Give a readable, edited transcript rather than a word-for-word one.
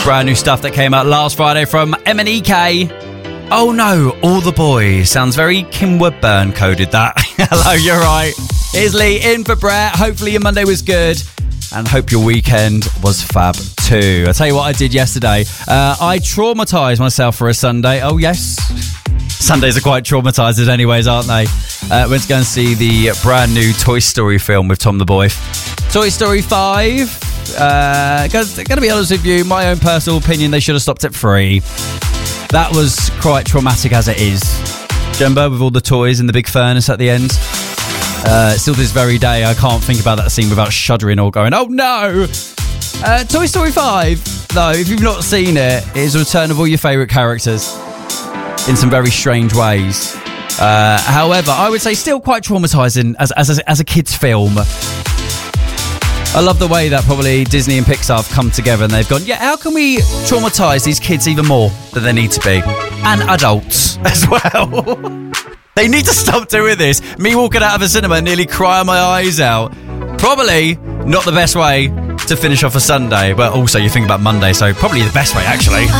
Brand new stuff that came out last Friday from MNEK. Oh no, All the Boys. Sounds very Kim Woodburn coded that. Hello, you're right. Here's Lee in for Brett. Hopefully your Monday was good. And hope your weekend was fab too. I'll tell you what I did yesterday. I traumatised myself for a Sunday. Oh yes. Sundays are quite traumatising anyways, aren't they? Went to go and see the brand new Toy Story film with Tom the Boy. Toy Story 5. Gonna be honest with you, my own personal opinion, they should have stopped at 3. That was quite traumatic as it is. Remember, with all the toys in the big furnace at the end? Still to this very day, I can't think about that scene without shuddering or going, oh no! Toy Story 5, though, if you've not seen it, it is a return of all your favourite characters in some very strange ways. However, I would say still quite traumatising as a kid's film. I love the way that probably Disney and Pixar have come together and they've gone, yeah, how can we traumatise these kids even more than they need to be? And adults as well. They need to stop doing this. Me walking out of a cinema and nearly crying my eyes out. Probably not the best way to finish off a Sunday, but also you think about Monday, so probably the best way actually.